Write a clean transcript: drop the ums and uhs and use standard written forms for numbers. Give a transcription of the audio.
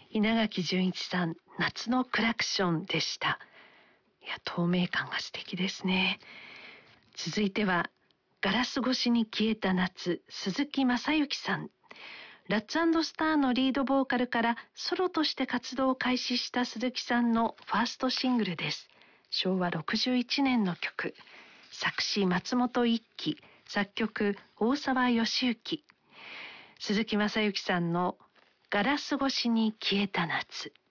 稲垣潤一さん、夏のクラクションでした。いや、透明感が素敵ですね。続いてはガラス越しに消えた夏、鈴木雅之さん。ラッツ&スターのリードボーカルからソロとして活動を開始した鈴木さんのファーストシングルです。昭和61年の曲。作詞松本一樹、作曲大沢良之。鈴木雅之さんのガラス越しに消えた夏。